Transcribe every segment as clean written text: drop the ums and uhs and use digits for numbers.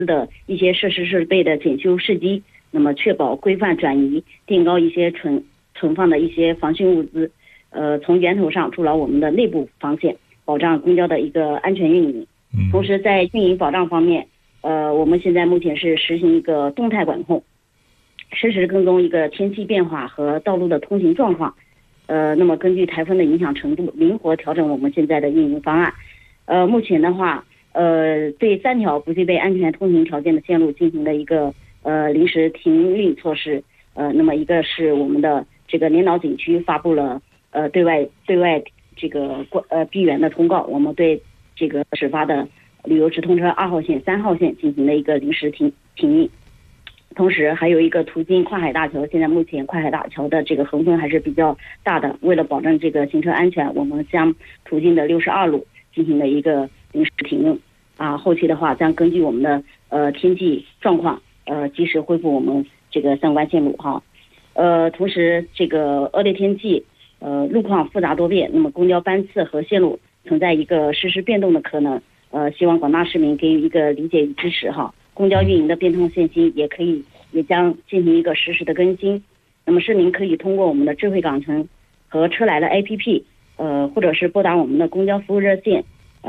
的一些设施设备的检修试机，那么确保规范转移，垫高一些存放的一些防汛物资，从源头上筑牢我们的内部防线，保障公交的一个安全运营。同时在运营保障方面，我们现在目前是实行一个动态管控，实时跟踪一个天气变化和道路的通行状况，那么根据台风的影响程度，灵活调整我们现在的运营方案。目前的话，对3条不具备安全通行条件的线路进行了一个临时停运措施。那么一个是我们的这个连岛景区发布了对外这个闭园的通告，我们对这个始发的旅游直通车2号线、3号线进行了一个临时停运。同时还有一个途经跨海大桥，现在目前跨海大桥的这个横风还是比较大的，为了保证这个行车安全，我们将途经的62路进行了一个临时停用。后期的话将根据我们的天气状况及时恢复我们这个相关线路哈。同时这个恶劣天气路况复杂多变，那么公交班次和线路存在一个实时变动的可能，希望广大市民给予一个理解与支持哈。公交运营的变通信息也将进行一个实时的更新。那么市民可以通过我们的智慧港城和车来的 APP，或者是拨打我们的公交服务热线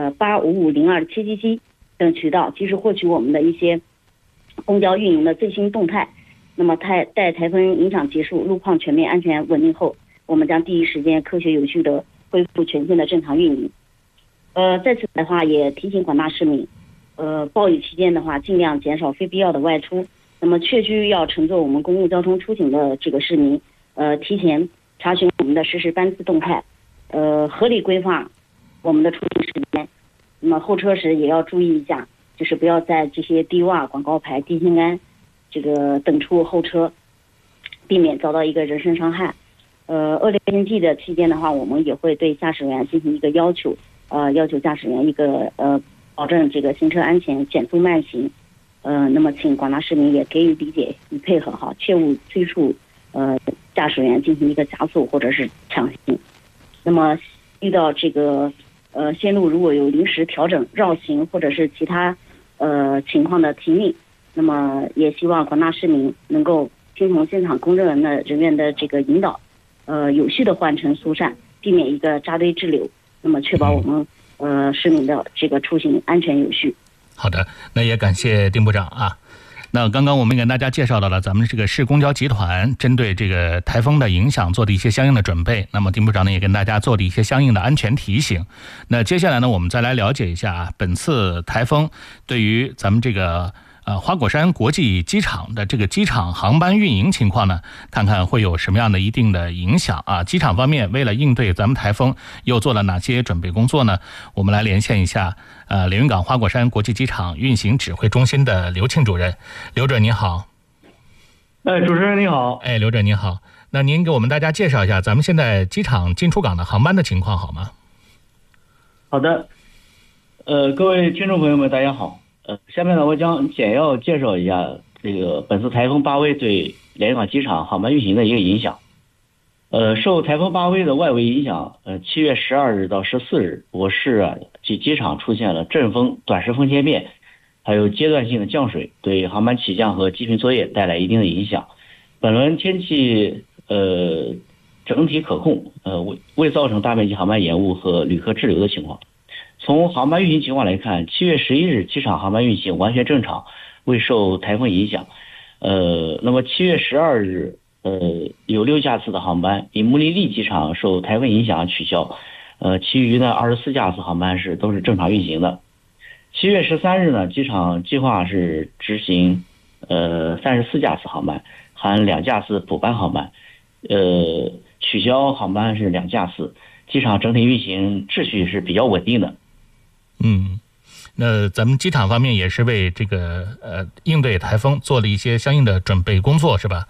85502777等渠道，及时获取我们的一些公交运营的最新动态。那么待台风影响结束，路况全面安全稳定后，我们将第一时间科学有序的恢复全线的正常运营。在此的话也提醒广大市民，暴雨期间的话尽量减少非必要的外出。那么确需要乘坐我们公共交通出行的这个市民，提前查询我们的实时班次动态，合理规划我们的出行时间。那么候车时也要注意一下，就是不要在这些低洼广告牌、电线杆这个等处候车，避免遭到一个人身伤害。恶劣天气的期间的话，我们也会对驾驶员进行一个要求，要求驾驶员一个保证这个行车安全，减速慢行。那么请广大市民也给予理解与配合哈，切勿催促驾驶员进行一个加速或者是抢行。那么遇到这个线路如果有临时调整、绕行或者是其他情况的停运，那么也希望广大市民能够听从现场公证人员的这个引导，有序的换乘疏散，避免一个扎堆滞留，那么确保我们市民的这个出行安全有序。 好的，那也感谢丁部长啊。那刚刚我们给大家介绍到了咱们这个市公交集团针对这个台风的影响做的一些相应的准备，那么丁部长呢也跟大家做了一些相应的安全提醒。那接下来呢，我们再来了解一下本次台风对于咱们这个花果山国际机场的这个机场航班运营情况呢，看看会有什么样的一定的影响啊。机场方面为了应对咱们台风又做了哪些准备工作呢？我们来连线一下连云港花果山国际机场运行指挥中心的刘庆主任。刘主任您好。 主持人你好。 刘主任您好。那您给我们大家介绍一下咱们现在机场进出港的航班的情况好吗？ 好的。各位听众朋友们大家好。下面呢，我将简要介绍一下这个本次台风巴威对连云港机场航班运行的一个影响。受台风巴威的外围影响，7月12日到14日，我市及机场出现了阵风、短时风切面，还有阶段性的降水，对航班起降和机坪作业带来一定的影响。本轮天气整体可控，未造成大面积航班延误和旅客滞留的情况。从航班运行情况来看，7月11日机场航班运行完全正常，未受台风影响。那么7月12日，有6架次的航班以穆利利机场受台风影响取消，其余呢24架次航班都是正常运行的。7月13日呢，机场计划是执行34架次航班，含2架次补班航班，取消航班是2架次，机场整体运行秩序是比较稳定的。 那咱们机场方面也是为这个应对台风做了一些相应的准备工作，是吧？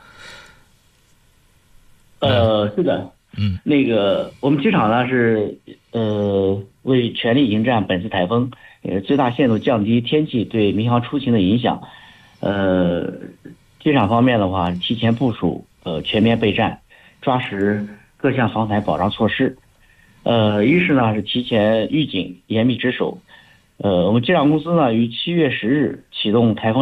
是的。那个我们机场呢是为全力迎战本次台风，最大限度降低天气对民航出行的影响。机场方面的话，提前部署全面备战，抓实各项防台保障措施。一是呢是提前预警，严密值守。 我们机场公司呢于7月10日启动台风